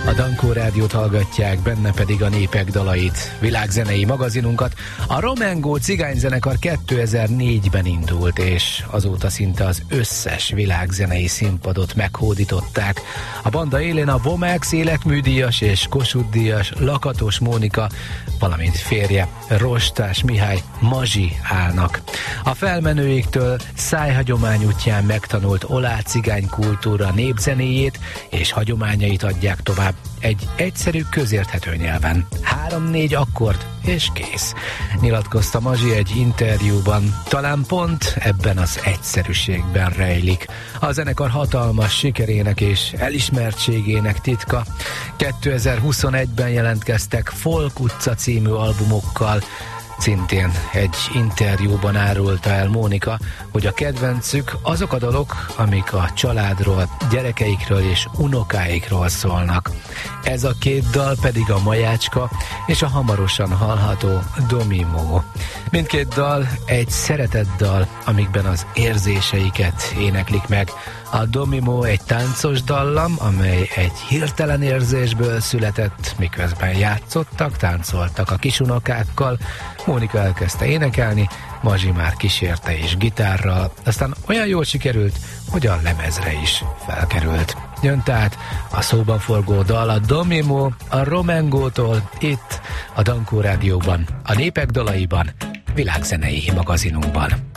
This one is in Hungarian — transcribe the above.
A Dankó Rádiót hallgatják, benne pedig a népek dalait, világzenei magazinunkat. A Romengo cigányzenekar 2004-ben indult, és azóta szinte az összes világzenei színpadot meghódították. A banda élén a Vomex életműdíjas és Kossuth-díjas Lakatos Mónika, valamint férje Rostás Mihály Mazsi állnak. A felmenőiktől szájhagyomány útján megtanult oláh cigány kultúra népzenéjét és hagyományait adják tovább egy egyszerű, közérthető nyelven. 3-4 akkord és kész. Nyilatkozta Mazsi egy interjúban. Talán pont ebben az egyszerűségben rejlik a zenekar hatalmas sikerének és elismertségének titka. 2021-ben jelentkeztek Folk utca című albumokkal. Szintén egy interjúban árulta el Mónika, hogy a kedvencük azok a dalok, amik a családról, gyerekeikről és unokáikról szólnak. Ez a két dal pedig a Majácska és a hamarosan hallható Domimo. Mindkét dal egy szeretetdal, amikben az érzéseiket éneklik meg. A Domimo egy táncos dallam, amely egy hirtelen érzésből született, miközben játszottak, táncoltak a kisunokákkal. Mónika elkezdte énekelni, Mazsi már kísérte is gitárral, aztán olyan jól sikerült, hogy a lemezre is felkerült. Jön tehát a szóban forgó dal, a Domimo, a Romengótól, itt a Dankó Rádióban, a népek dalaiban, világzenei magazinunkban.